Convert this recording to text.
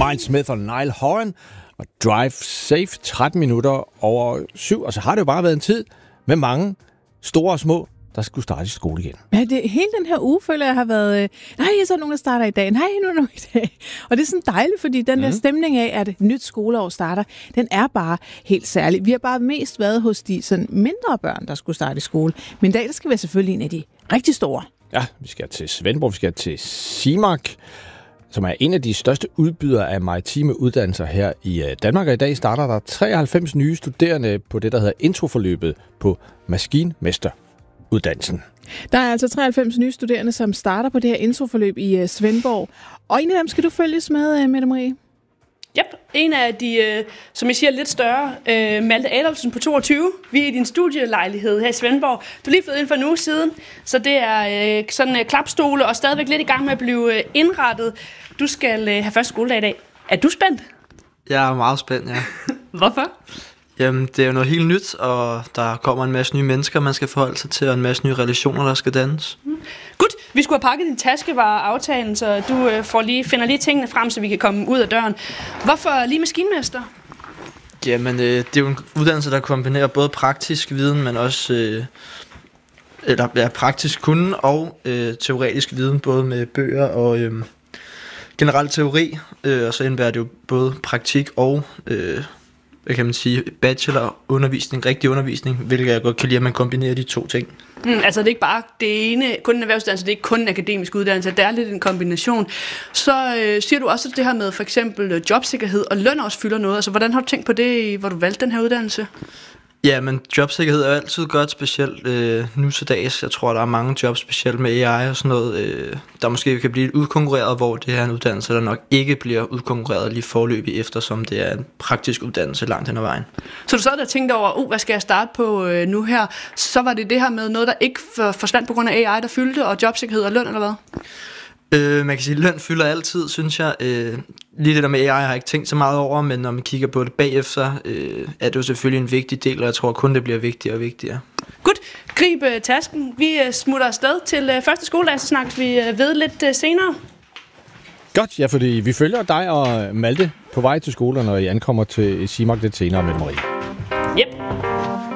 Mindsmith og Niall Horan og Drive Safe 13 minutter over 7. Og så har det jo bare været en tid med mange store og små, der skulle starte i skole igen. Ja, hele den her uge føler jeg har været, nej, så er nogen, der starter i dag, nej, nu er nogen i dag. Og det er sådan dejligt, fordi den der stemning af, at et nyt skoleår starter, den er bare helt særlig. Vi har bare mest været hos de sådan mindre børn, der skulle starte i skole. Men i dag, der skal vi selvfølgelig en af de rigtig store. Ja, vi skal til Svendborg, vi skal til Simak, som er en af de største udbydere af maritime uddannelser her i Danmark. Og i dag starter der 93 nye studerende på det, der hedder introforløbet på maskinmesteruddannelsen. Der er altså 93 nye studerende, som starter på det her introforløb i Svendborg. Og en af dem skal du følges med, Mette Marie. Yep, en af de, som jeg siger, lidt større, Malte Adolfsen på 22. Vi er i din studielejlighed her i Svendborg. Du er lige fået ind for en uge siden, så det er sådan klapstole og stadigvæk lidt i gang med at blive indrettet. Du skal have første skoledag i dag. Er du spændt? Jeg er meget spændt, ja. Hvorfor? Jamen, det er jo noget helt nyt, og der kommer en masse nye mennesker, man skal forholde sig til, og en masse nye relationer, der skal dannes. Godt, vi skulle have pakket din taske, var aftalen, så du finder lige tingene frem, så vi kan komme ud af døren. Hvorfor lige maskinmester? Jamen, det er jo en uddannelse, der kombinerer både praktisk viden, men også praktisk kunde og teoretisk viden, både med bøger og generel teori, og så indebærer det jo både praktik og hvad kan man sige, bachelorundervisning, rigtig undervisning, hvilket jeg godt kan lide, at man kombinerer de to ting. Altså det er ikke bare det ene, kun en erhvervsuddannelse, det er ikke kun en akademisk uddannelse, det er lidt en kombination. Så siger du også, at det her med for eksempel jobsikkerhed og løn også fylder noget. Altså hvordan har du tænkt på det, hvor du valgte den her uddannelse? Ja, men jobsikkerhed er altid godt, specielt nu til dags. Jeg tror, der er mange jobs, specielt med AI og sådan noget, der måske kan blive udkonkurreret, hvor det her er en uddannelse, der nok ikke bliver udkonkurreret lige forløbig, eftersom det er en praktisk uddannelse langt hen ad vejen. Så du sad der tænkte over, hvad skal jeg starte på nu her? Så var det her med noget, der ikke forsvandt på grund af AI, der fyldte, og jobsikkerhed og løn, eller hvad? Man kan sige, at løn fylder altid, synes jeg. Lige det der med AI har jeg ikke tænkt så meget over, men når man kigger på det bagefter, er det jo selvfølgelig en vigtig del, og jeg tror kun, det bliver vigtigere og vigtigere. Godt. Grib tasken. Vi smutter afsted til første skoledag, så snakkes vi ved lidt senere. Godt, ja, fordi vi følger dig og Malte på vej til skolen, når I ankommer til Simak lidt senere med Marie. Yep.